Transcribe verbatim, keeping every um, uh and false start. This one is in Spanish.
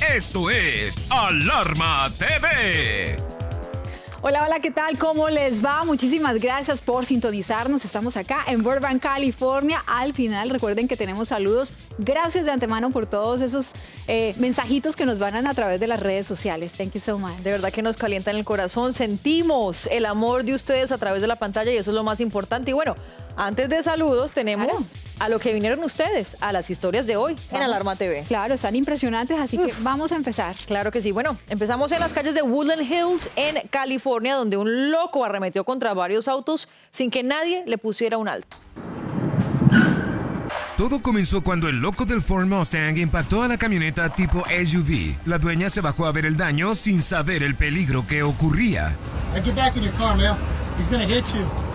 Esto es Alarma T V. Hola, hola, ¿qué tal? ¿Cómo les va? Muchísimas gracias por sintonizarnos. Estamos acá en Burbank, California. Al final, recuerden que tenemos saludos. Gracias de antemano por todos esos eh, mensajitos que nos van a través de las redes sociales. Thank you so much. De verdad que nos calientan el corazón. Sentimos el amor de ustedes a través de la pantalla y eso es lo más importante. Y bueno, antes de saludos tenemos Claro. a lo que vinieron ustedes, a las historias de hoy en Vamos. Alarma T V. Claro, están impresionantes, así que vamos a empezar. Claro que sí. Bueno, empezamos en las calles de Woodland Hills, en California, donde un loco arremetió contra varios autos sin que nadie le pusiera un alto. Todo comenzó cuando el loco del Ford Mustang impactó a la camioneta tipo S U V. La dueña se bajó a ver el daño sin saber el peligro que ocurría. Now get back in your car, Mel. He's gonna hit you.